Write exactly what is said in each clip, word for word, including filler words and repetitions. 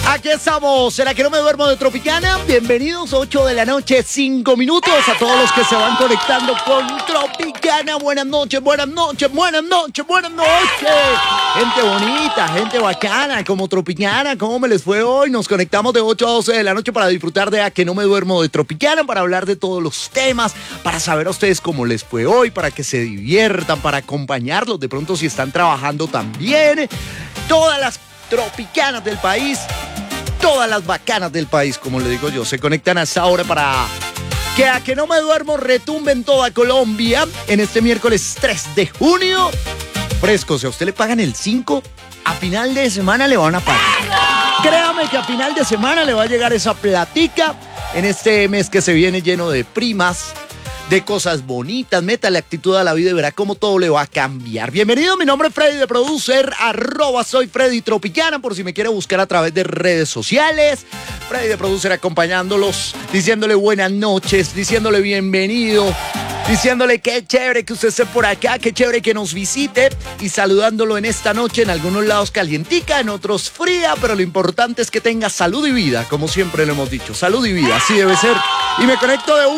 Aquí estamos, ¿será que no me duermo de Tropicana? Bienvenidos, ocho de la noche, cinco minutos, a todos los que se van conectando con Tropicana. Buenas noches, buenas noches, buenas noches, buenas noches. Gente bonita, gente bacana, como Tropicana, ¿cómo me les fue hoy? Nos conectamos de ocho a doce de la noche para disfrutar de A que no me duermo de Tropicana, para hablar de todos los temas, para saber a ustedes cómo les fue hoy, para que se diviertan, para acompañarlos de pronto si están trabajando también. Todas las tropicanas del país, todas las bacanas del país, como le digo yo, se conectan a esta hora para que A que no me duermo retumbe en toda Colombia en este miércoles tres de junio. Fresco, si a usted le pagan el cinco, a final de semana le van a pagar. Créame que a final de semana le va a llegar esa platica en este mes que se viene lleno de primas, de cosas bonitas. Métale actitud a la vida y verá cómo todo le va a cambiar. Bienvenido, mi nombre es Freddy de Producer, arroba soy Freddy Tropicana, por si me quiere buscar a través de redes sociales. Freddy de Producer acompañándolos, diciéndole buenas noches, diciéndole bienvenido, diciéndole qué chévere que usted esté por acá, qué chévere que nos visite y saludándolo en esta noche, en algunos lados calientica, en otros fría, pero lo importante es que tenga salud y vida, como siempre lo hemos dicho, salud y vida, así debe ser. Y me conecto de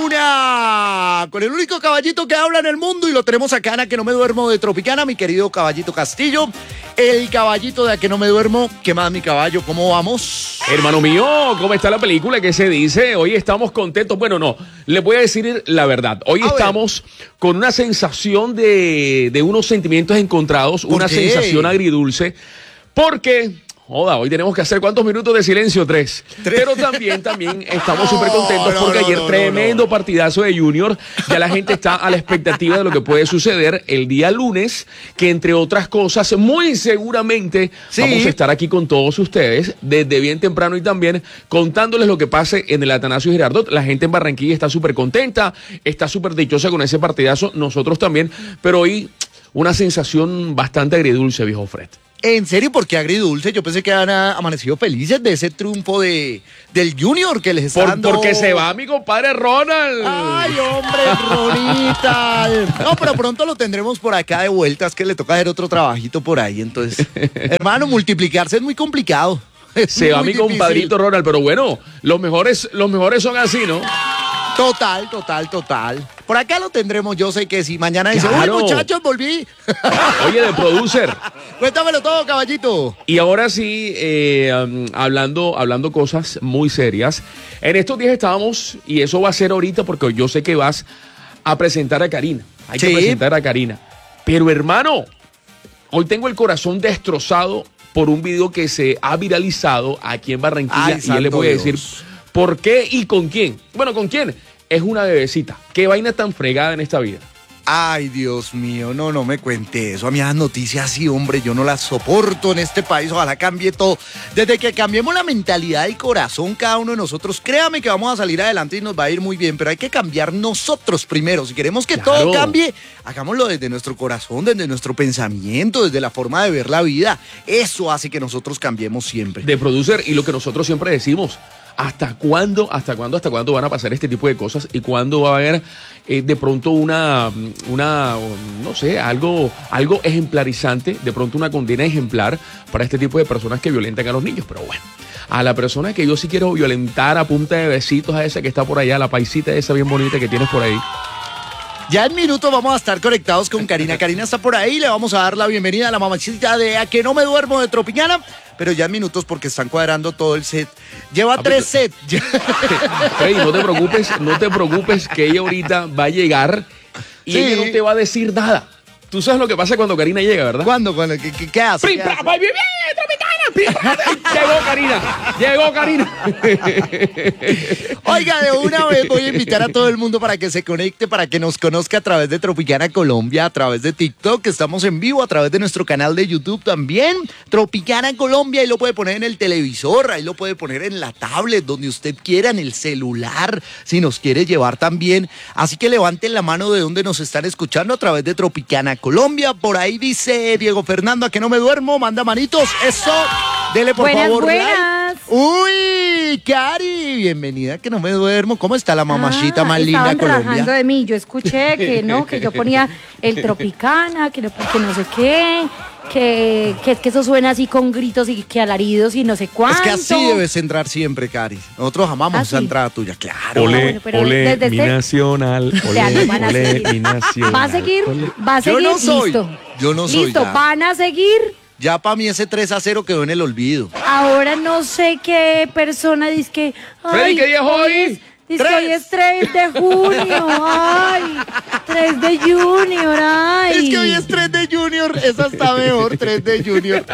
una con el único caballito que habla en el mundo y lo tenemos acá en A que no me duermo de Tropicana, mi querido Caballito Castillo, el caballito de A que no me duermo. ¿Qué más, mi caballo? ¿Cómo vamos? Hermano mío, ¿cómo está la película? ¿Qué se dice? Hoy estamos contentos. Bueno, no, les voy a decir la verdad. Hoy a estamos ver. con una sensación de, de unos sentimientos encontrados, una qué? sensación agridulce, porque... Joda, hoy tenemos que hacer ¿cuántos minutos de silencio? Tres. Tres. Pero también, también estamos súper contentos no, porque no, ayer no, tremendo no. partidazo de Junior. Ya la gente está a la expectativa de lo que puede suceder el día lunes, que entre otras cosas, muy seguramente sí. vamos a estar aquí con todos ustedes desde bien temprano y también contándoles lo que pase en el Atanasio Girardot. La gente en Barranquilla está súper contenta, está súper dichosa con ese partidazo, nosotros también, pero hoy una sensación bastante agridulce, viejo Fred. ¿En serio? ¿Por qué agridulce? Yo pensé que han amanecido felices de ese triunfo de, del Junior que les está Por, dando... Porque se va mi compadre Ronald. ¡Ay, hombre, Ronita! No, pero pronto lo tendremos por acá de vueltas, que le toca hacer otro trabajito por ahí. Entonces, hermano, multiplicarse es muy complicado. Es se va mi difícil. compadrito Ronald, pero bueno, los mejores, los mejores son así, ¿no? Total, total, total. Por acá lo tendremos, yo sé que sí. Mañana dice, Claro. uy, muchachos, volví. Oye, de producer. Cuéntamelo todo, caballito. Y ahora sí, eh, um, hablando, hablando cosas muy serias. En estos días estábamos, y eso va a ser ahorita porque yo sé que vas a presentar a Karina. Hay Sí. que presentar a Karina. Pero hermano, hoy tengo el corazón destrozado por un video que se ha viralizado aquí en Barranquilla. Ay, y ya les voy a santo decir Dios. por qué y con quién. Bueno, ¿con quién? Es una bebecita. Qué vaina tan fregada en esta vida. Ay, Dios mío, no, no me cuente eso. A mí las noticias sí, hombre, yo no las soporto en este país. Ojalá cambie todo. Desde que cambiemos la mentalidad y corazón cada uno de nosotros, créame que vamos a salir adelante y nos va a ir muy bien, pero hay que cambiar nosotros primero. Si queremos que Claro. todo cambie, hagámoslo desde nuestro corazón, desde nuestro pensamiento, desde la forma de ver la vida. Eso hace que nosotros cambiemos siempre. De producer, y lo que nosotros siempre decimos, ¿hasta cuándo, hasta cuándo, hasta cuándo van a pasar este tipo de cosas? ¿Y cuándo va a haber eh, de pronto una, una, no sé, algo, algo ejemplarizante, de pronto una condena ejemplar para este tipo de personas que violentan a los niños? Pero bueno, a la persona que yo sí quiero violentar a punta de besitos, a esa que está por allá, la paisita esa bien bonita que tienes por ahí. Ya en minutos vamos a estar conectados con Karina. Karina está por ahí, le vamos a dar la bienvenida a la mamachita de A que no me duermo de Tropicana, pero ya en minutos porque están cuadrando todo el set. Lleva Ah, tres pero- sets. Hey, no te preocupes, no te preocupes que ella ahorita va a llegar y Sí. ella no te va a decir nada. Tú sabes lo que pasa cuando Karina llega, ¿verdad? ¿Cuándo? ¿Cuándo? ¿Qué, qué, qué hace? Prim, ¿Qué pra, hace? pa, bien, bien, Tropicana, prim, pra, pra. Llegó Karina, llegó Karina. Oiga, de una vez voy a invitar a todo el mundo para que se conecte, para que nos conozca a través de Tropicana Colombia, a través de TikTok, que estamos en vivo, a través de nuestro canal de YouTube también, Tropicana Colombia, ahí lo puede poner en el televisor, ahí lo puede poner en la tablet, donde usted quiera, en el celular, si nos quiere llevar también. Así que levanten la mano de donde nos están escuchando a través de Tropicana Colombia. Por ahí dice Diego Fernando, a que no me duermo, manda manitos, eso, dele por Buenas, favor like. buenas. Uy, Cari, bienvenida, que no me duermo. ¿Cómo está la mamachita Ah, más linda de estaban trabajando Colombia? de mí. Yo escuché que no, que yo ponía el Tropicana, que no, que no sé qué, que, que, que eso suena así con gritos y que alaridos y no sé cuánto. Es que así debes entrar siempre, Cari. Nosotros amamos ¿Ah, esa sí? entrada tuya, claro. Ole, bueno, pero ole, desde mi este- nacional. Ya, Ole, van a ole, seguir. mi nacional. ¿Va a seguir? Ole. ¿Va a Yo seguir? no soy, Listo. yo no soy Listo, ya. ¿van a seguir? Ya para mí ese tres a cero quedó en el olvido. Ahora no sé qué persona dice que... Freddy, ay, ¿qué día es hoy? es- Dice que Tres. hoy es tres de junio, ay, tres de Junior, ay. Es que hoy es tres de Junior, esa está mejor, tres de Junior.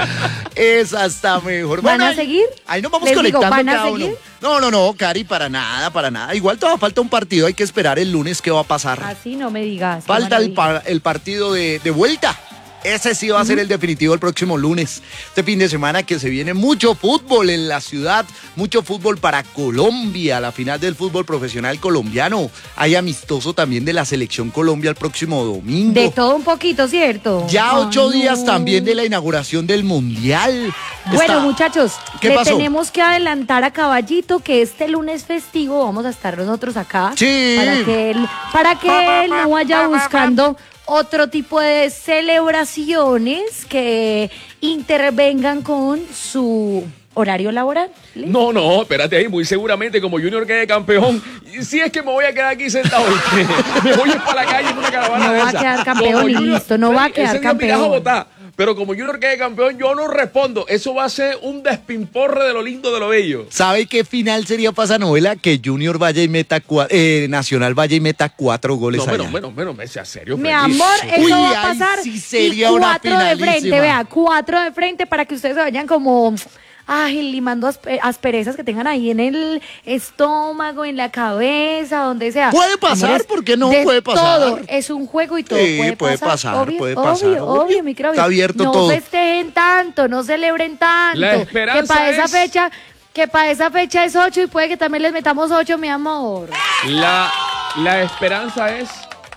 Esa está mejor. ¿Van a ahí- seguir? Ahí nos vamos Les digo, conectando ¿van a cada uno. seguir? No, no, no, Cari, para nada, para nada. Igual todavía falta un partido, hay que esperar el lunes qué va a pasar. Así no me digas. qué Falta el, maravilla. pa- el partido de, de vuelta. Ese sí va a ser el definitivo el próximo lunes. Este fin de semana que se viene mucho fútbol en la ciudad, mucho fútbol para Colombia, la final del fútbol profesional colombiano. Hay amistoso también de la selección Colombia el próximo domingo. De todo un poquito, ¿cierto? Ya Ay, ocho no. días también de la inauguración del Mundial. Bueno, Está- muchachos, ¿Qué le pasó? tenemos que adelantar a Caballito que este lunes festivo vamos a estar nosotros acá. Sí. Para que él, para que él no vaya buscando otro tipo de celebraciones que intervengan con su horario laboral. No, no, espérate ahí, muy seguramente como Junior quede campeón, y si es que me voy a quedar aquí sentado, me voy a ir para la calle en una caravana No de va a esas. quedar campeón Como y listo, no va a quedar ese día me irás a campeón. votar, pero como Junior quede campeón, yo no respondo, eso va a ser un despimporre de lo lindo de lo bello. ¿Sabe qué final sería para esa novela? Que Junior vaya y meta cua- eh, Nacional vaya y meta cuatro goles No, allá. bueno, bueno, bueno, me sea serio, Mi Freddy. amor, eso Uy, va a ahí pasar. sí sería y una cuatro de frente, finalísima. vea, cuatro de frente para que ustedes se vayan como, ay, limando aspe- asperezas que tengan ahí en el estómago, en la cabeza, donde sea. Puede pasar, Amores, ¿por qué no? de Puede pasar. Todo, es un juego y todo Sí, puede, puede pasar. pasar, obvio, puede obvio, pasar, Obvio, obvio. mi microbio. Está abierto no todo. festejen tanto, no celebren tanto. La esperanza que para esa es- fecha, que para esa fecha es ocho y puede que también les metamos ocho, mi amor. La, la esperanza es...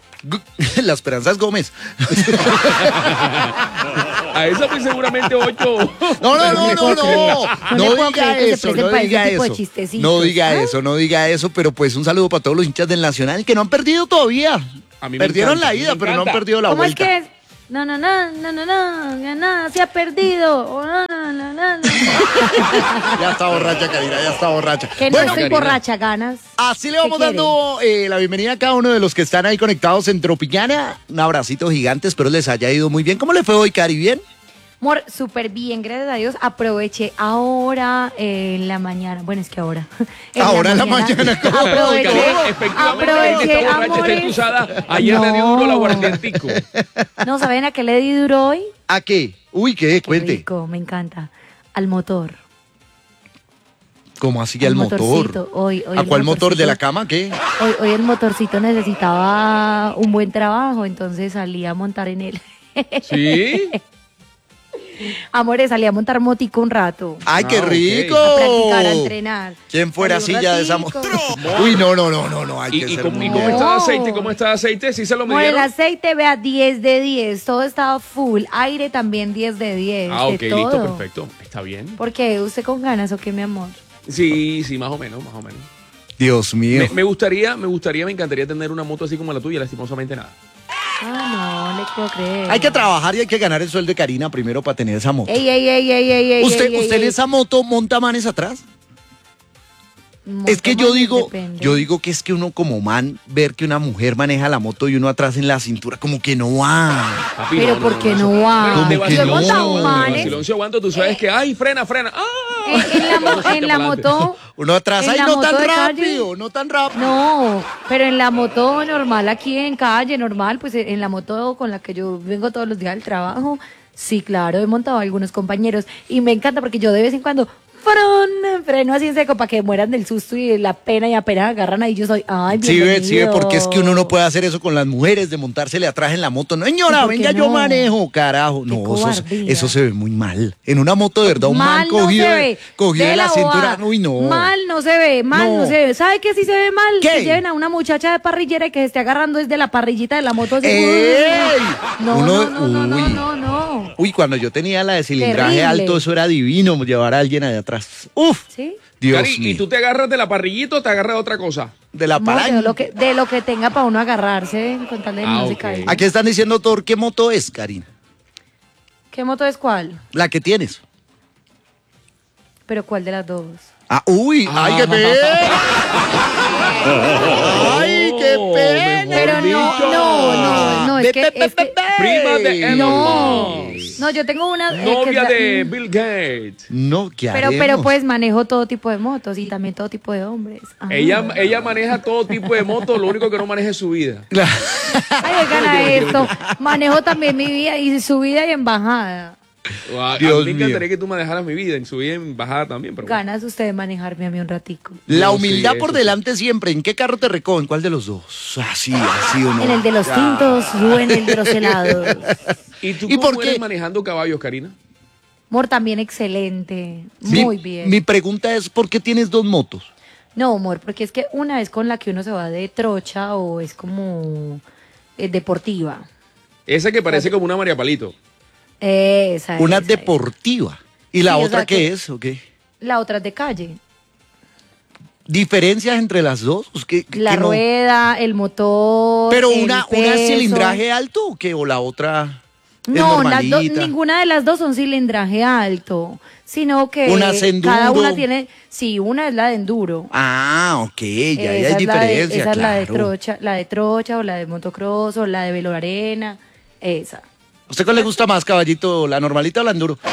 Gu- La Esperanza es Gómez. A esa muy seguramente ocho. No, no, no, no, no. No No le puedo diga creer que se eso, presten no para diga ese tipo de eso. chistecitos, No diga ¿ah? eso, no diga eso, pero pues un saludo para todos los hinchas del Nacional que no han perdido todavía. A mí me Perdieron encanta, la a mí ida, me pero no han encanta. perdido la ¿Cómo es vuelta. que es? No, no, no, no, no, no, no, no, se ha perdido. Oh, no, no, no, no, no. Ya está borracha, Karina, ya está borracha. Que no Bueno, estoy Karina. borracha, ganas. así le vamos ¿Qué dando eh, la bienvenida a cada uno de los que están ahí conectados en Tropicana. Un abracito gigante, espero les haya ido muy bien. ¿Cómo le fue hoy, Cari? ¿Bien? Amor, súper bien, gracias a Dios. Aproveché ahora eh, en la mañana. Bueno, es que ahora. Ahora en la mañana, ¿cómo? Aproveché, Karina, efectivamente, aproveché, esta borracha está amores. entusada. Ayer le dio No. duro la guardiantico. No, ¿saben a qué le di duro hoy? ¿A qué? Uy, ¿qué? Qué Cuente. rico, me encanta. Al motor. ¿Cómo así que el Al motor? motorcito, hoy- hoy ¿A el cuál motor? ¿De motorcito. la cama? ¿Qué? Hoy, hoy el motorcito necesitaba un buen trabajo, entonces salí a montar en él. ¿Sí? Amores, salí a montar motico un rato. ¡Ay, qué Ah, ok. rico! A practicar, a entrenar. ¿Quién fuera Salí un silla de esa ratico. moto? Uy, no, no, no, no, no. Hay ¿Y, que y ser cómo, muy y cómo bueno. está el No. aceite? ¿Cómo está el aceite? ¿Sí se lo Amor, el midieron? aceite, vea, diez de diez. Todo estaba full. Aire también diez de diez. Ah, de ok, listo, todo. perfecto. Está bien. ¿Por qué? ¿Usted con ganas o qué, mi amor? Sí, sí, más o menos, más o menos. Dios mío. Me, me gustaría, me gustaría, me encantaría tener una moto así como la tuya, lastimosamente nada. Ah, no, le puedo creer. Hay que trabajar y hay que ganar el sueldo de Karina primero para tener esa moto. Ey, ey, ey, ey, ey, ey, ¿Usted, ey, ey, usted en ey. esa moto monta manes atrás? Es que yo Montomanes digo, depende. yo digo que es que uno como man, ver que una mujer maneja la moto y uno atrás en la cintura, como que no va. Papi, Pero ¿por qué no va? ¿Cómo de que vacilón, no? de vacilón, manes. de vacilón, si aguanto, tú sabes que, ay, frena, frena. ¡Ah! En, en la, mo- en la moto. Uno atrás, en ay, la no moto tan de calle. rápido, no tan rápido. No, pero en la moto normal, aquí en calle, normal, pues en la moto con la que yo vengo todos los días al trabajo, sí, claro, he montado a algunos compañeros y me encanta porque yo de vez en cuando ¡fron! Freno así en seco para que mueran del susto y de la pena y apenas agarran ahí yo soy, ay, Sí, ve, bienvenido. sí, ve, porque es que uno no puede hacer eso con las mujeres, de montársele atrás en la moto. No, señora, ¿Y por qué venga, yo no? manejo, carajo. Qué No, eso, se- cobardía. eso se ve muy mal. En una moto, de verdad, un man Mal no cogido, se de- ve. cogido de la la cintura. bobada. Uy, no. Mal no se ve, mal no, No. se ve. ¿Sabe qué sí se ve mal? ¿Qué? Que lleven a una muchacha de parrillera y que se esté agarrando desde la parrillita de la moto. así. ¡Ey! No, Uno- no, no, no, uy. no, no, no. Uy, cuando yo tenía la de cilindraje Terrible. alto, eso era divino, llevar a alguien allá atrás. Uf, ¿Sí? Dios Cari, mío. ¿y tú te agarras de la parrillita o te agarras de otra cosa? De la No, palanca. de, lo que, de lo que tenga para uno agarrarse, con tal de Ah, no se ok. caiga. Aquí están diciendo, Thor, ¿qué moto es, Karina? ¿Qué moto es cuál? La que tienes. ¿Pero cuál de las dos? Ah, uy, ay, qué pena. Ay, qué Oh, pena. mejor Pero no, dicho. no, no, no, es Be- que, be- be- es que- be- be- Prima de Elon no, Musk. no, yo tengo una... eh, que Novia es la- de Bill Gates. No, ¿qué Pero, haremos? pero pues manejo todo tipo de motos y también todo tipo de hombres. Ah. Ella, ella maneja todo tipo de motos, lo único que no maneja es su vida. Ay, oigan a esto. Manejo también mi vida y su vida y en bajada. A, a Dios mí me encantaría mío. que tú manejaras mi vida, en su vida en bajada también. Pero bueno. Ganas usted de manejarme a mí un ratico. La No, humildad sí, por eso delante siempre. ¿En qué carro te recogen? ¿Cuál de los dos? Así, así o no. ¿En el de los Ya. tintos o en el de los helados? ¿Y tú ¿Y cómo por eres qué? manejando caballos, Karina? Amor, también excelente. Mi- Muy bien. Mi pregunta es, ¿por qué tienes dos motos? No, amor, porque es que una es con la que uno se va de trocha o es como eh, deportiva. Esa que parece como una María Palito. Esa Una esa, deportiva. ¿Y la Sí, o otra sea qué que- es? ¿O qué? La otra es de calle. ¿Diferencias entre las dos? Pues, ¿qué- qué La no? rueda, el motor. ¿Pero el una, una peso. cilindraje alto o qué? ¿O la otra es No, las dos, normalita? ninguna de las dos son cilindraje alto, sino que Una es enduro. cada una tiene, sí, una es la de enduro. Ah, ok, ya, ya hay Esa es la de- diferencia, esa es la de claro. trocha, la de trocha o la de motocross o la de velo arena, esa. ¿Usted cuál le gusta más, caballito? ¿La normalita o la enduro?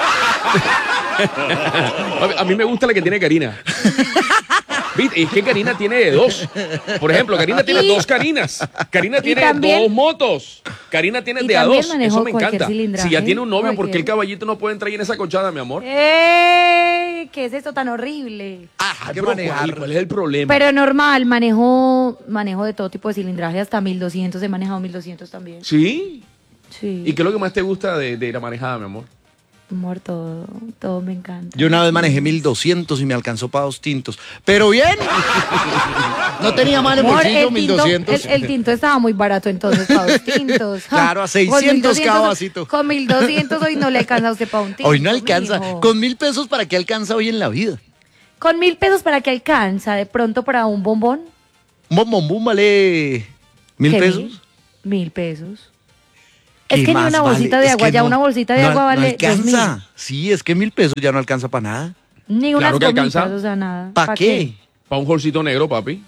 A mí me gusta la que tiene Karina. ¿Viste? Es que Karina tiene de dos. Por ejemplo, Karina tiene Y- dos Karinas. Karina y tiene también- dos motos. Karina tiene y de a también dos. manejo Eso me cualquier encanta. cilindraje, Si ya tiene un novio, ¿por qué el cualquier. caballito no puede entrar ahí en esa colchada, mi amor? ¡Ey! ¿Qué es esto tan horrible? Ah, hay que Pero, ¿cuál- manejar. ¿Cuál es el problema? Pero normal, manejo, manejo de todo tipo de cilindraje, hasta mil doscientos, he manejado mil doscientos también. ¿Sí? Sí. ¿Y qué es lo que más te gusta de, de la manejada, mi amor? Amor, todo, todo me encanta. Yo una vez manejé mil doscientos y me alcanzó para dos tintos. Pero bien. No tenía mal en Amor, bolsillo, el mil tinto, doscientos. el, el tinto estaba muy barato entonces para dos tintos. Ja, Claro, a con seiscientos mil doscientos cada vasito. Con mil doscientos hoy no le alcanza a usted para un tinto. Hoy no alcanza. mijo. Con mil pesos, ¿para qué alcanza hoy en la vida? Con mil pesos para que alcanza, de pronto para un bombón. Un bombombum vale mil ¿Qué pesos. Mil, Mil pesos. ¿Qué Es que ni más una vale? bolsita de Es agua, que ya no- una bolsita de no- agua no vale dos mil. alcanza. Sí, es que mil pesos ya no alcanza para nada. Ni unas Claro que gomitas, alcanza. o sea, nada. ¿Para qué? Para un holcito negro, papi.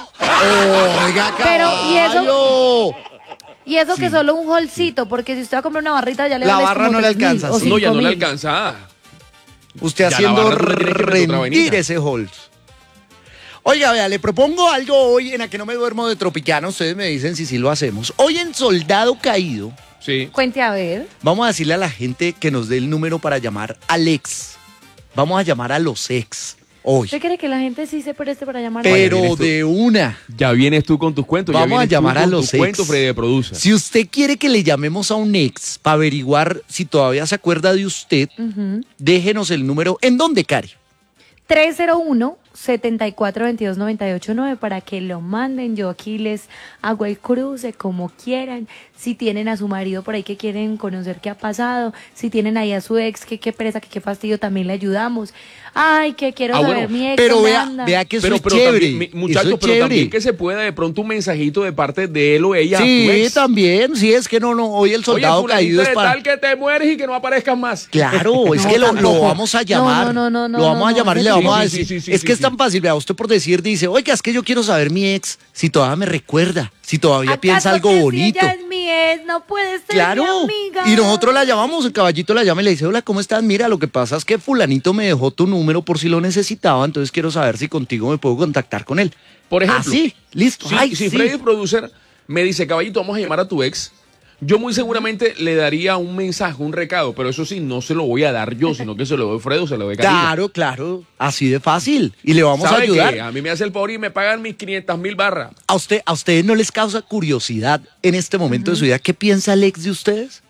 Oiga, Pero, ¿y eso? caballo. Y eso que solo un holcito, porque si usted va a comprar una barrita ya le La vale barra como no le tres mil alcanza, o sí. No, ya cinco no le mil. alcanza. Usted Ya la haciendo barra tú le tienes que meter otra rendir vainita. ese Holz. Oiga, vea, le propongo algo hoy en la que no me duermo de Tropicana. Ustedes me dicen si sí lo hacemos. Hoy en Soldado Caído, Sí. Cuente a ver. vamos a decirle a la gente que nos dé el número para llamar al ex. Vamos a llamar a los ex hoy. ¿Usted cree que la gente sí se preste para llamar? Pero vienes tú. de una. Ya vienes tú con tus cuentos. ya Vamos a vienes tú llamar a con los tus ex. cuentos, Freddy de Producer. Si usted quiere que le llamemos a un ex para averiguar si todavía se acuerda de usted, Ujú. déjenos el número. ¿En dónde, Cari? tres cero uno, siete cuatro dos dos, nueve ocho nueve para que lo manden. Yo aquí les hago el cruce como quieran. Si tienen a su marido por ahí que quieren conocer qué ha pasado, si tienen ahí a su ex, que qué presa, que qué fastidio, también le ayudamos. Ay, que quiero Ah, saber bueno, mi ex. Pero ¿dónde vea, anda? vea que eso Pero, es pero chévere. también, mi- Eso muchachos, es pero chévere. también que se pueda de pronto un mensajito de parte de él o ella a tu Sí, ex. también. Sí, es que no, no. Hoy el soldado Oye, caído es de para. tal que te mueres y que no aparezcas más. Claro, es No, que lo, lo tampoco. vamos a llamar. No, no, no, no, lo vamos no, a no, llamar y no, le sí, vamos a sí, decir. sí, sí, es sí, que sí. es tan fácil. Vea, usted por decir dice, oiga, es que yo quiero saber mi ex, si todavía me recuerda, si todavía ¿Acaso piensa algo que si bonito. ella es mi ex, no puede ser Claro. mi amiga. Y nosotros la llamamos, el caballito la llama y le dice, hola, ¿cómo estás? Mira, lo que pasa es que fulanito me dejó tu número por si lo necesitaba, entonces quiero saber si contigo me puedo contactar con él. Por ejemplo. Así, listo. Si, Ay, si sí. Freddy Producer me dice, caballito, vamos a llamar a tu ex, yo muy seguramente le daría un mensaje, un recado, pero eso sí, no se lo voy a dar yo, sino que se lo doy Fredo, se lo doy Karina. Claro, claro, así de fácil. Y le vamos a ¿Sabe ayudar. qué? A mí me hace el favor y me pagan mis quinientas mil barras. ¿A usted, a ustedes no les causa curiosidad en este momento de su vida? ¿Qué piensa el ex de ustedes?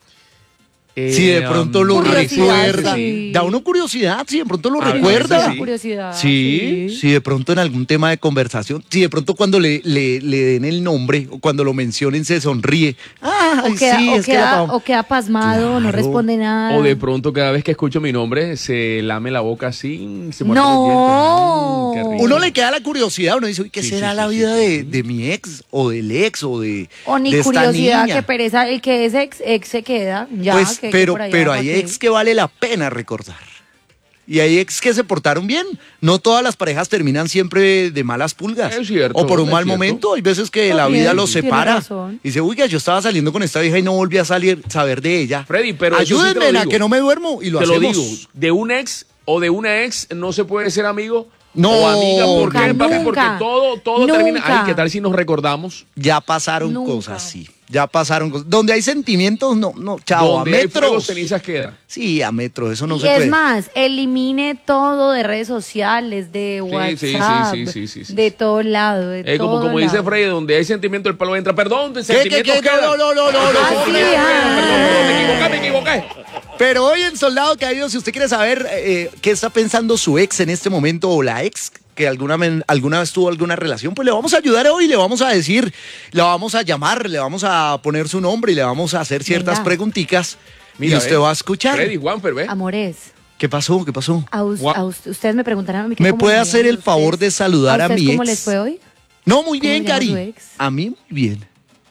Si de pronto lo Curiosidad, recuerda. sí. Da uno curiosidad, si de pronto lo A veces recuerda. sí. Curiosidad. Sí, sí, de pronto en algún tema de conversación, si de pronto cuando le, le, le den el nombre o cuando lo mencionen se sonríe. Ah, O queda, sí, o es que queda- era pa- o queda pasmado, no Claro. responde nada. O de pronto cada vez que escucho mi nombre se lame la boca así, se muerde No. los dientes. Ay, qué rico. Uno le queda la curiosidad, uno dice, uy, ¿qué Sí, será sí, la sí, vida sí, de, sí. de mi ex o del ex o de, O ni de esta curiosidad, niña? que pereza, el que es ex, ex se queda. Ya, Pues que Pero, por allá, pero ¿para hay qué? ex que vale la pena recordar. Y hay ex que se portaron bien. No todas las parejas terminan siempre de malas pulgas. Es cierto, o por un es mal cierto. momento. Hay veces que la También, vida los tiene separa. razón. Y dice, oiga, yo estaba saliendo con esta vieja y no volví a salir, saber de ella. Freddy, pero eso sí te lo ayúdenme a digo. que no me duermo y lo Te lo hacemos. digo, de un ex o de una ex no se puede ser amigo No, o amiga. ¿Por qué, nunca, papi? Porque nunca, todo, todo termina. nunca. Ay, ¿qué tal si nos recordamos? Ya pasaron Nunca. cosas, sí. Ya pasaron cosas. Donde hay sentimientos, no, no, chao, a Donde hay fuego, metros. cenizas queda. Sí, a metros, eso no Y se es puede. más, elimine todo de redes sociales, de Sí, sí, sí, WhatsApp, sí, sí, sí, sí. de todo lado, de Eh, como todo como dice lado. Freddy, donde hay sentimiento el palo entra. Perdón, de ¿Qué, qué, sentimientos qué? quedan. No, no, no, no, no, De no. sentimientos Ah, quedan. sí, Perdón, ah. me equivoqué, me equivoqué. Pero hoy en Soldado Caído, si usted quiere saber eh, qué está pensando su ex en este momento o la ex que alguna, men- alguna vez tuvo alguna relación, pues le vamos a ayudar hoy, le vamos a decir, le vamos a llamar, le vamos a poner su nombre y le vamos a hacer ciertas Venga. preguntitas Mira, y usted ve. va a escuchar. Freddy, Juanfer, ¿ves? Amores, ¿Qué pasó? ¿Qué pasó? a, us- Gua- a us- ustedes me preguntarán a mí que ¿Me cómo puede me hacer llaman el favor ustedes. de saludar a ustedes mi ¿Cómo ex? les fue hoy? No, muy ¿Cómo bien, se llama Cari. su ex? A mí muy bien.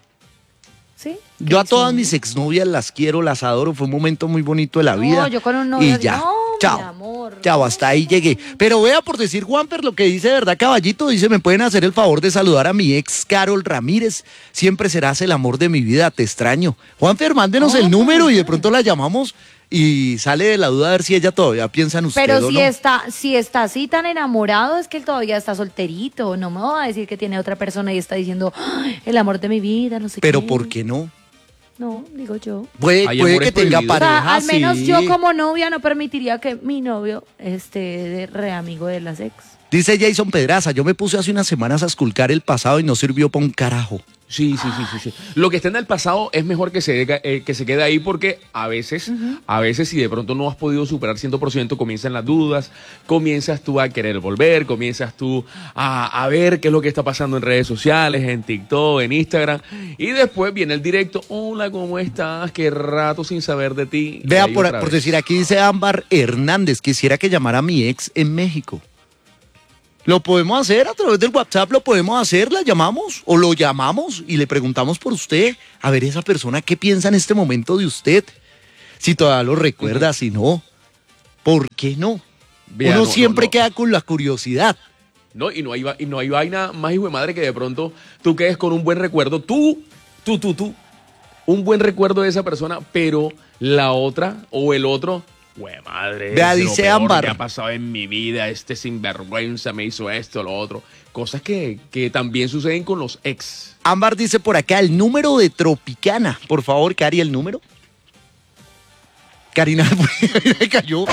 ¿Sí? Yo a ¿Qué todas son? mis exnovias las quiero, las adoro. Fue un momento muy bonito de la No, vida. yo con un novio Y así, ya. no, Chao. mi amor. Chao, hasta ahí llegué. Pero vea, por decir Juanper, lo que dice, ¿verdad, caballito? Dice, ¿me pueden hacer el favor de saludar a mi ex Carol Ramírez? Siempre serás el amor de mi vida, te extraño. Juanfer, mándenos el Oh, número y de my pronto la llamamos y sale de la duda a ver si ella todavía piensa en usted Pero o si no. está, si está así tan enamorado, es que él todavía está solterito. No me va a decir que tiene otra persona y está diciendo, "Ay, el amor de mi vida, no sé qué. Pero ¿por qué no? No, digo yo. Puede, Hay puede amores que tenga prohibidos. O sea, pareja, al menos sí. yo como novia no permitiría que mi novio esté de re amigo de las ex. Dice Jason Pedraza, yo me puse hace unas semanas a esculcar el pasado y no sirvió para un carajo. Sí, sí, sí, sí, sí. Lo que está en el pasado es mejor que se, eh, que se quede ahí porque a veces, a veces si de pronto no has podido superar cien por ciento, comienzan las dudas, comienzas tú a querer volver, comienzas tú a, a ver qué es lo que está pasando en redes sociales, en TikTok, en Instagram, y después viene el directo, hola, ¿cómo estás? Qué rato sin saber de ti. Y Vea, ahí por, otra por vez. decir, aquí dice Ámbar Hernández, quisiera que llamara a mi ex en México. Lo podemos hacer a través del WhatsApp, lo podemos hacer, la llamamos o lo llamamos y le preguntamos por usted, a ver esa persona qué piensa en este momento de usted, si todavía lo recuerda, si no, ¿por qué no? Vea, Uno no, siempre no, no. queda con la curiosidad. No, y no hay, va- y no hay vaina más hijo de madre que de pronto tú quedes con un buen recuerdo, tú, tú, tú, tú, un buen recuerdo de esa persona, pero la otra o el otro, güey, madre, Vea, es lo dice peor Ámbar. que ha pasado en mi vida, este sinvergüenza me hizo esto, lo otro. Cosas que, que también suceden con los ex. Ámbar dice por acá el número de Tropicana. Por favor, Cari, el número. Karina me cayó.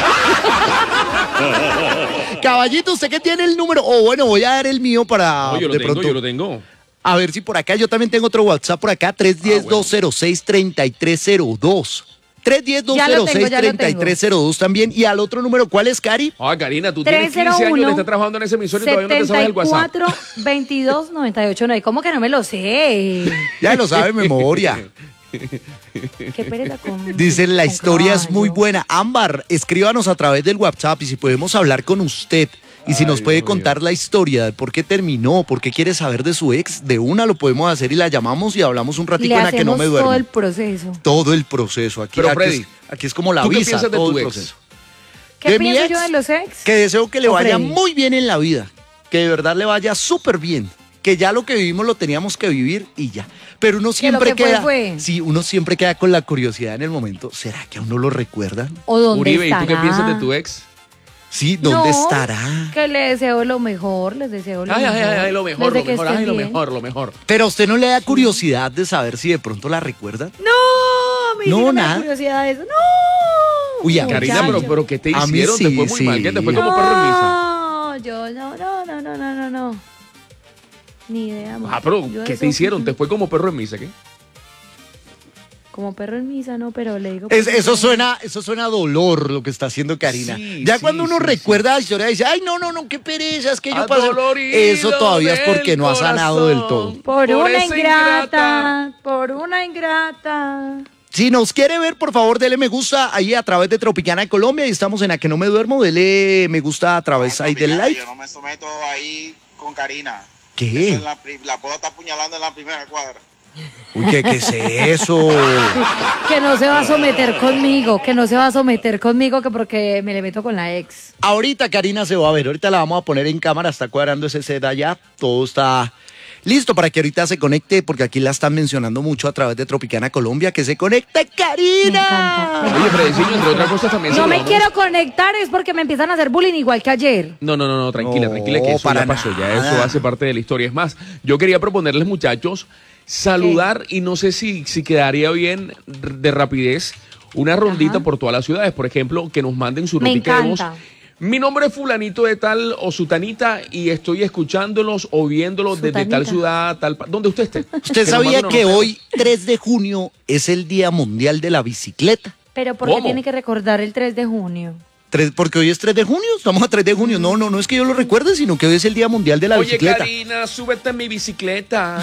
Caballito, ¿usted qué tiene el número? O bueno, voy a dar el mío para Oye, yo lo Ah, de tengo, pronto. yo lo tengo. A ver si por acá, yo también tengo otro WhatsApp por acá, tres uno cero, Ah, bueno. dos cero seis, tres tres cero dos. tres uno cero, dos Ya lo cero tengo, seis, ya lo tres tres cero dos también. Y al otro número, ¿cuál es, Cari? Ah, Karina, tú tienes quince años y estás trabajando en ese emisor y todavía no te sabes el WhatsApp. setenta y cuatro, veintidós, noventa y ocho. No, ¿y cómo que no me lo sé? Ya lo sabe de memoria. Qué pereza con. Dicen, la con historia es muy caballo. buena. Ámbar, escríbanos a través del WhatsApp y si podemos hablar con usted. Y si Ay, nos puede Dios mío. contar la historia de por qué terminó, por qué quiere saber de su ex, de una lo podemos hacer y la llamamos y hablamos un ratico Le en la que no me hacemos duermo. todo el proceso. Todo el proceso. Aquí, Pero, aquí Freddy, es, aquí es como la ¿tú qué visa, piensas de todo tu el ex? proceso. ¿Qué ¿De mi pienso ex? yo de los ex? Que deseo que le ¿O vaya Freddy? muy bien en la vida. Que de verdad le vaya súper bien. Que ya lo que vivimos lo teníamos que vivir y ya. Pero uno siempre que fue, queda. fue. Sí, uno siempre queda con la curiosidad en el momento. ¿Será que a uno lo recuerdan? ¿O dónde Uribe, ¿y tú estará? qué piensas de tu ex? Sí, ¿dónde No, estará? Que le deseo lo mejor, les deseo lo Ay, mejor. ay, ay, ay, lo mejor, Desde lo que mejor, estén ay, lo bien. mejor, lo mejor. Pero a usted no le da curiosidad de saber si de pronto la recuerdan. No, a mí No, sí no me da nada. curiosidad de eso. No. Uy, a mí Karina, sí. pero, pero ¿qué te A mí hicieron? sí, te fue muy sí. mal, ¿qué te fue como perro en misa? No, yo no, no, no, no, no, no, no. Ni idea. amor. Ah, pero Yo ¿qué eso- te hicieron? ¿Te fue como perro en misa, qué? Como perro en misa, no, pero le digo. Es- pues, eso no. suena, eso suena a dolor lo que está haciendo Karina. Sí, ya sí, cuando uno sí, recuerda la historia dice, ay, no, no, no, qué pereza, es que yo pasé. Adolorido Eso todavía es porque no ha del sanado del corazón. todo. Por, Por una esa ingrata, por una ingrata. Si nos quiere ver, por favor, dele me gusta ahí a través de Tropicana de Colombia y estamos en A Que No Me Duermo. Dele me gusta a través ahí del Tropicana, live. Yo no me someto ahí con Karina. Eso ¿Qué? es La, pri- la puedo estar apuñalando en la primera cuadra. Uy, ¿qué, qué es eso? Que no se va a someter conmigo, que no se va a someter conmigo, que porque me le meto con la ex. Ahorita Karina se va a ver, ahorita la vamos a poner en cámara, está cuadrando ese set allá, todo está listo para que ahorita se conecte, porque aquí la están mencionando mucho a través de Tropicana Colombia, que se conecte Karina. Me encanta. Oye, Fredeciño, entre otras cosas también No me saludamos- quiero conectar, es porque me empiezan a hacer bullying igual que ayer. No, no, no, no, tranquila, No, tranquila, que eso para ya pasó, ya nada. eso hace parte de la historia. Es más, yo quería proponerles, muchachos, saludar y no sé si, si quedaría bien de rapidez una rondita Ajá. por todas las ciudades. Por ejemplo, que nos manden su Me notica de voz. encanta. Mi nombre es fulanito de tal o sutanita y estoy escuchándolos o viéndolos desde tal Sutanita. ciudad, tal, pa- donde usted esté. ¿Usted Que nos sabía mande una que nota de hoy, tres de junio, es el Día Mundial de la Bicicleta? Pero ¿por qué ¿Cómo? tiene que recordar el tres de junio? Tres- porque hoy es tres de junio, estamos a tres de junio. No, no, no es que yo lo recuerde, sino que hoy es el Día Mundial de la voz? Oye, Bicicleta. Karina, súbete en mi bicicleta.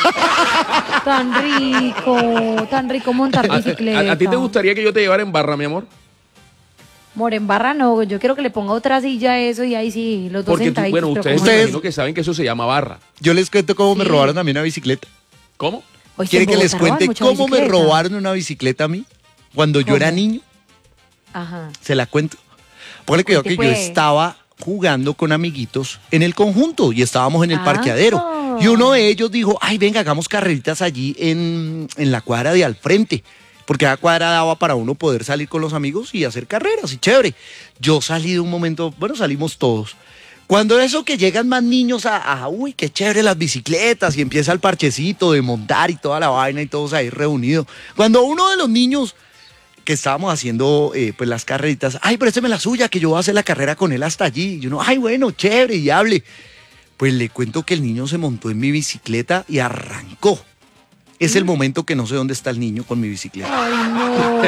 Tan rico, tan rico montar ¿A, bicicleta. a- a ti te gustaría que yo te llevara en barra, mi amor? More en barra no, yo quiero que le ponga otra silla a eso y ahí sí, los dos Porque tú- sentaditos. bueno, pero ustedes como- me Ustedes- imagino que saben que eso se llama barra. Yo les cuento cómo me Sí. robaron a mí una bicicleta. ¿Cómo? Oye, ¿Quieren en que les Bogotá roban cuente mucha cómo me bicicleta. robaron una bicicleta a mí? Cuando yo ¿Cómo? era niño, Ajá. se la cuento. Porque creo que Cuente, yo pues. estaba jugando con amiguitos en el conjunto y estábamos en el Ah. parqueadero. Y uno de ellos dijo, ay, venga, hagamos carreritas allí en, en la cuadra de al frente. Porque la cuadra daba para uno poder salir con los amigos y hacer carreras y chévere. Yo salí de un momento, bueno, salimos todos. Cuando eso que llegan más niños a, a, uy, qué chévere las bicicletas y empieza el parchecito de montar y toda la vaina y todos ahí reunidos. Cuando uno de los niños que estábamos haciendo eh, pues las carreritas, ay, présteme la suya, que yo voy a hacer la carrera con él hasta allí. Y uno, ay, bueno, chévere, y hable. Pues le cuento que el niño se montó en mi bicicleta y arrancó. Es el momento que no sé dónde está el niño con mi bicicleta. Ay, no.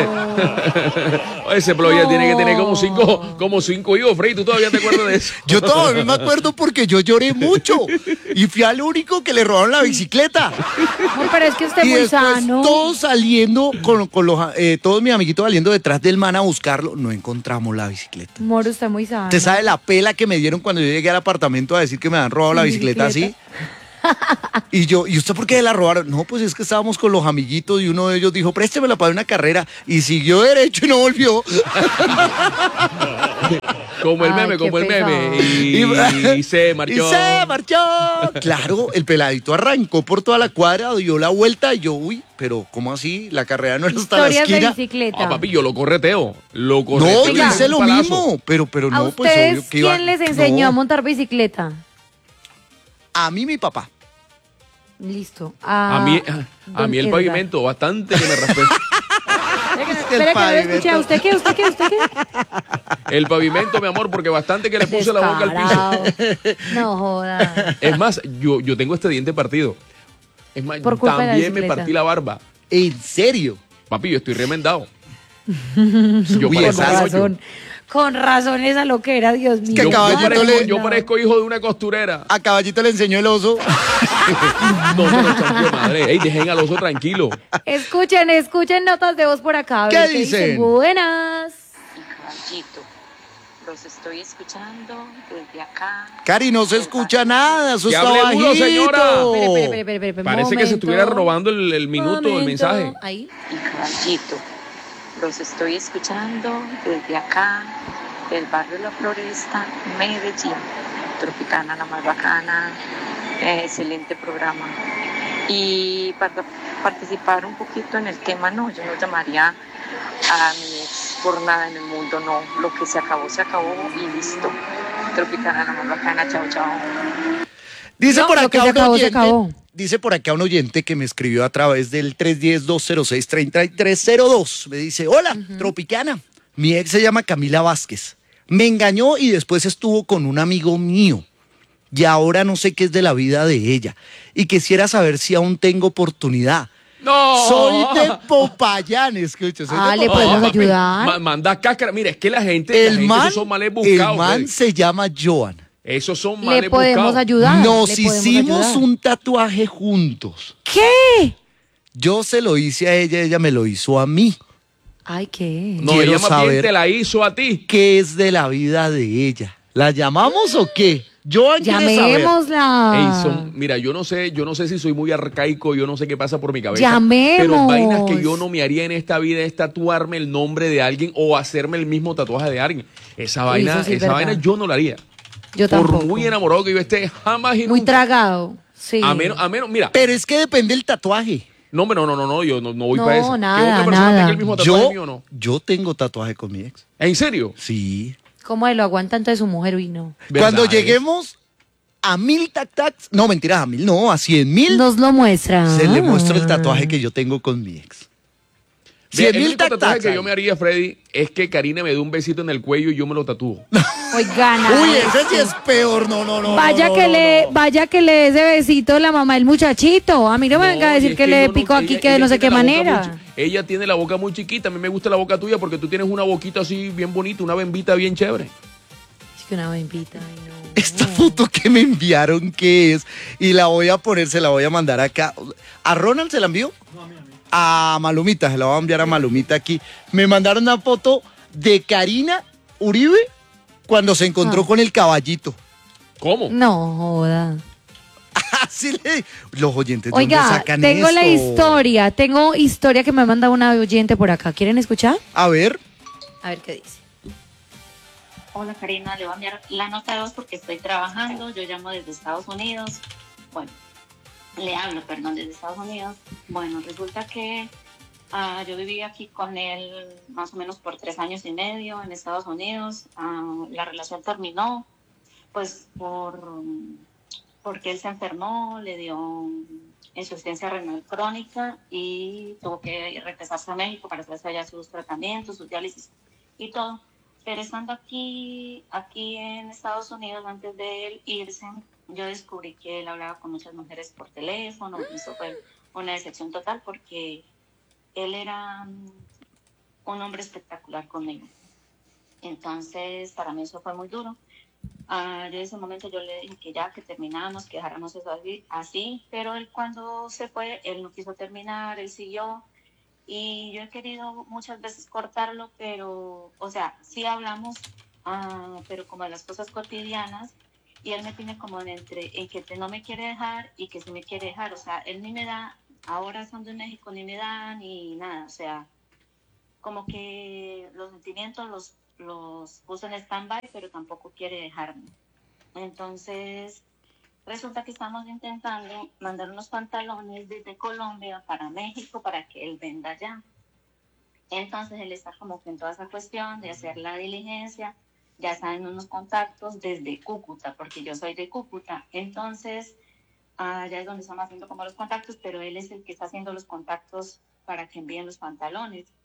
Ese ploya No. tiene que tener como cinco, como cinco hijos, Freddy. ¿Tú todavía te acuerdas de eso? Yo todavía me acuerdo porque yo lloré mucho y fui al único que le robaron la bicicleta. No, pero es que usted es Y muy después sano. todos saliendo, con, con los, eh, todos mis amiguitos saliendo detrás del man a buscarlo, no encontramos la bicicleta. Moro, usted es muy sano. ¿Usted sabe la pela que me dieron cuando yo llegué al apartamento a decir que me habían robado la Sin bicicleta, bicicleta. así? Y yo, ¿y usted por qué la robaron? No, pues es que estábamos con los amiguitos y uno de ellos dijo, préstemela para una carrera. Y siguió derecho y no volvió. Como el Ay, meme, qué como el meme. pesado. Y, y se marchó. Y se marchó. Claro, el peladito arrancó por toda la cuadra, dio la vuelta y yo, uy, pero ¿cómo así? La carrera no era hasta la Historias de esquina. bicicleta. Ah, papi, yo lo correteo. Lo correteo. No, y yo le hice doy lo un palazo. mismo, pero, pero ¿A no, pues ustedes obvio que iba. quién les enseñó No, a montar bicicleta? A mí mi papá. Listo. A mí, a don mí el Edgar. pavimento, bastante que me raspé. Espera que no lo escuché. ¿A usted qué? ¿Usted qué? ¿Usted qué? El pavimento, mi amor, porque bastante que le puse la boca al piso. Descarado. No joda. Es más, yo, yo tengo este diente partido. Es más, Por culpa de la también me bicicleta. partí la barba. ¿En serio? Papi, yo estoy remendado. Yo Uy, parezco esa- Con un hoyo. razón. Con razón esa loquera, Dios mío. que Yo, yo caballito parezco, le- yo parezco hijo de una costurera. A Caballito le enseñó el oso. No, pero chancho de madre. Ey, dejen al oso tranquilo. Escuchen, escuchen notas de voz por acá. a ¿Qué ver dicen? Buenas. Caballito, los estoy escuchando desde acá. Cari, no se escucha nada, eso Que está hable bajito. mudo, señora. Espere, espere, espere, espere, espere, Parece que se momento. estuviera robando el, el minuto, el Momento. mensaje. Ahí. Y caballito, los estoy escuchando desde acá, del barrio La Floresta, Medellín. Tropicana, la más bacana, eh, excelente programa. Y para participar un poquito en el tema, no, yo no llamaría a mi ex por nada en el mundo, no. Lo que se acabó, se acabó y listo. Tropicana, la más bacana, chao, chao. Dice No, por lo que acá se un acabó, se oyente, acabó. dice por acá un oyente que me escribió a través del tres uno cero, dos cero seis, tres tres cero dos. Me dice, hola, Tropicana. Mi ex se llama Camila Vázquez. Me engañó y después estuvo con un amigo mío. Y ahora no sé qué es de la vida de ella. Y quisiera saber si aún tengo oportunidad. ¡No! Soy de Popayán, escucha. Soy Ah, de le Popayán. podemos papi, ayudar. ma- manda cáscara. Mira, es que la gente, la El gente, man, esos son males el buscados. man Freddy. se llama Joan. Esos son males Le podemos buscados. ayudar. Nos le podemos hicimos ayudar. un tatuaje juntos. ¿Qué? Yo se lo hice a ella, ella me lo hizo a mí. Ay, ¿qué? No, Quiero ella más bien saber- te la hizo a ti. ¿Qué es de la vida de ella? ¿La llamamos o qué? Joan quiere saber. Llamémosla. Ey, son- mira, yo no sé, yo no sé si soy muy arcaico, yo no sé qué pasa por mi cabeza. Llamemos. Pero vainas que yo no me haría en esta vida es tatuarme el nombre de alguien o hacerme el mismo tatuaje de alguien. Esa vaina, Eso sí es esa verdad. vaina yo no la haría. Yo tampoco. Por muy enamorado que yo esté, jamás y Muy nunca. tragado. Sí. A menos, a menos, mira. Pero es que depende del tatuaje. No, hombre, no, no, no, no, yo no, no voy No, para eso. nada, que otra persona nada. tenga el mismo tatuaje Yo, mío, no. yo tengo tatuaje con mi ex. ¿En serio? Sí. ¿Cómo él lo aguanta tanto de su mujer? Uy, no. Cuando ¿Verdad? lleguemos a mil tac tacs, no, mentiras, a mil, no, a cien mil, Nos lo muestra. se le muestra el tatuaje que yo tengo con mi ex. Mira, Cien el mil único tac tatuaje tacs. que yo me haría, Freddy, es que Karina me dé un besito en el cuello y yo me lo tatúo. Oigan. Uy, ese sí es peor, no, no, no. Vaya no, que no, le, no. vaya que le dé ese besito la mamá del muchachito. A mí no me venga a No, y decir es que, le yo no- picó aquí ella- que de ella no sé qué tiene la boca manera. muy chi- ella tiene la boca muy chiquita, a mí me gusta la boca tuya porque tú tienes una boquita así bien bonita, una bembita bien chévere. Es que una bembita, ay, no. Esta foto que me enviaron, ¿qué es? Y la voy a poner, se la voy a mandar acá. ¿A Ronald se la envió? A Malumita, se la voy a enviar a Malumita aquí. Me mandaron una foto de Karina Uribe cuando se encontró Ah. con el caballito. ¿Cómo? No, joda. Así le... Los oyentes, ¿de dónde Oiga, sacan tengo la esto? historia, tengo historia que me manda una oyente por acá. ¿Quieren escuchar? A ver. A ver qué dice. Hola Karina, le voy a enviar la nota de voz porque estoy trabajando, yo llamo desde Estados Unidos, bueno, le hablo, perdón, desde Estados Unidos. Bueno, resulta que ah, yo viví aquí con él más o menos por tres años y medio en Estados Unidos. Ah, la relación terminó, pues por porque él se enfermó, le dio insuficiencia renal crónica y tuvo que regresarse a México para hacerse allá sus tratamientos, sus diálisis y todo. Pero estando aquí, aquí en Estados Unidos, antes de él irse, yo descubrí que él hablaba con muchas mujeres por teléfono. Eso fue una decepción total porque él era un hombre espectacular conmigo. Entonces, para mí eso fue muy duro. Uh, yo en ese momento yo le dije que ya, que terminamos, que dejáramos eso así, así, pero él cuando se fue, él no quiso terminar, él siguió. Y yo he querido muchas veces cortarlo, pero, o sea, sí hablamos, uh, pero como de las cosas cotidianas, y él me tiene como en entre, en que no me quiere dejar y que sí me quiere dejar, o sea, él ni me da, ahora estando en México ni me da, ni nada, o sea, como que los sentimientos los, los puso en stand-by, pero tampoco quiere dejarme. Entonces, resulta que estamos intentando mandar unos pantalones desde Colombia para México para que él venda allá. Entonces él está como que en toda esa cuestión de hacer la diligencia, ya saben unos contactos desde Cúcuta, porque yo soy de Cúcuta. Entonces, allá es donde estamos haciendo como los contactos, pero él es el que está haciendo los contactos para que envíen los pantalones.